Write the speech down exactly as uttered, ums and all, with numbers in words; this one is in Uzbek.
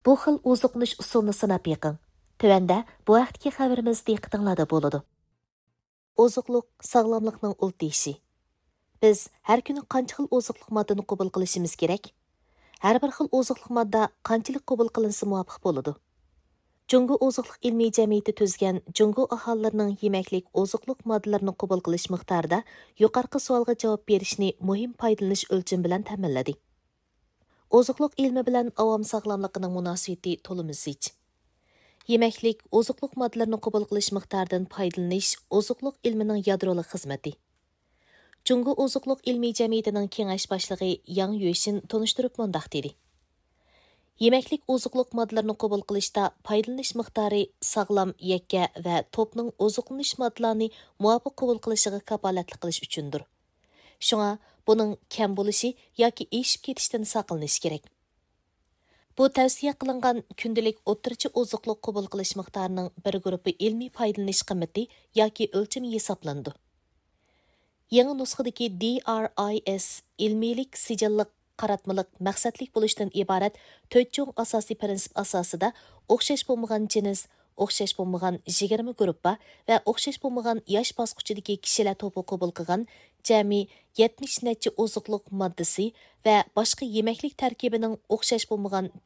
Bu xil oziqlanish usulini sinab yiqing. Tövəndə bu vaqtki xəbərimiz diqqətinizdə boladı. Oziqliq sağlamlıqның ultishi. Biz hər günü qancha xil oziqliq moddani qabul qilishimiz kerak? Hər bir xil oziqliq modda qanchalik qabul qilinsa muvofiq bo'ladi? Jungo oziqliq ilmiy jamiyati tuzgan Jungo aholilarining yemaklik oziqliq moddalarini qabul qilish miqdorida yuqorqi savolga javob berishni muhim foydalanish o'lchami bilan ta'minladi. Oziqliq ilmi bilan avom sog'lomligining munosabati to'liq zich. Yemaklik oziqliq moddalarini qabul qilish miqdoridan foydalanish oziqliq ilmining yadrolik xizmati. Jungo oziqliq ilmiy jamiyatining kengash boshlig'i Yang Yueshin tunishtirib mundaq dedi. Yemaklik oziqliq moddalarini qabul qilishda foydalanish miqdori sog'lom yakka va to'pning oziqlanish moddalarini muvofiq qabul qilishiga kafolatlik qilish uchundir. Shunga buning kam bo'lishi yoki eshib ketishdan saqlanish kerak. Bu tavsiya qilingan kundalik o'rtacha oziqliq qabul qilish miqdorining bir guruhi ilmiy foydalanish qiymati yoki o'lchami hisoblandi. Yangi nusxadagi D R I S ilmiylik sijilliq qaratmalik maqsadlik bo'lishdan iborat to'rt cho'ng asosiy prinsip asosida o'xshash bo'lmagan jins, o'xshash bo'lmagan yigirma guruhga va o'xshash bo'lmagan yosh bosqichidagi kishilar to'pi qabul qilgan jami yetmish necha oziqliq moddasi va boshqa yemaklik tarkibining o'xshash bo'lmagan